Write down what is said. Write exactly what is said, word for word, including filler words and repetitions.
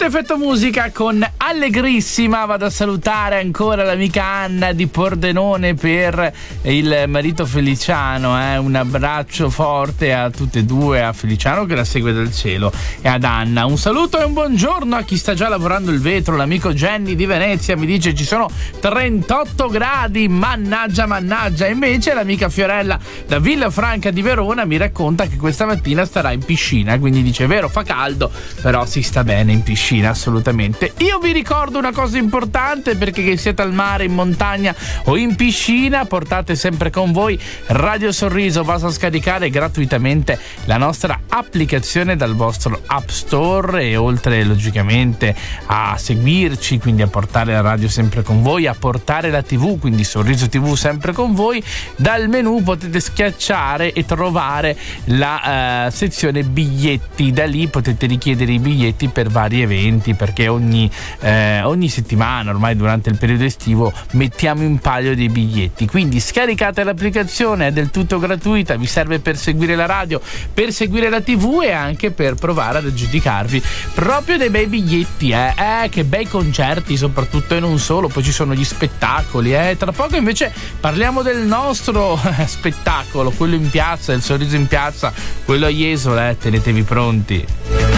Effetto musica con Allegrissima. Vado a salutare ancora l'amica Anna di Pordenone per il marito Feliciano, eh? Un abbraccio forte a tutte e due, a Feliciano che la segue dal cielo e ad Anna. Un saluto e un buongiorno a chi sta già lavorando il vetro. L'amico Jenny di Venezia mi dice ci sono trentotto gradi, mannaggia mannaggia. Invece l'amica Fiorella da Villafranca di Verona mi racconta che questa mattina starà in piscina, quindi dice: è vero, fa caldo, però si sta bene in piscina, assolutamente. Io vi ricordo una cosa importante, perché che siete al mare, in montagna o in piscina, portate sempre con voi Radio Sorriso. Basta scaricare gratuitamente la nostra applicazione dal vostro App Store e oltre logicamente a seguirci, quindi a portare la radio sempre con voi, a portare la tivù, quindi Sorriso tivù sempre con voi, dal menu potete schiacciare e trovare la uh, sezione biglietti. Da lì potete richiedere i biglietti per vari eventi, perché ogni, eh, ogni settimana, ormai durante il periodo estivo, mettiamo in palio dei biglietti. Quindi scaricate l'applicazione, è del tutto gratuita, vi serve per seguire la radio, per seguire la tivù e anche per provare ad aggiudicarvi proprio dei bei biglietti, eh, eh che bei concerti, soprattutto, e non solo, poi ci sono gli spettacoli, eh. Tra poco invece parliamo del nostro spettacolo, quello in piazza, il Sorriso in piazza, quello a Jesolo, eh, tenetevi pronti.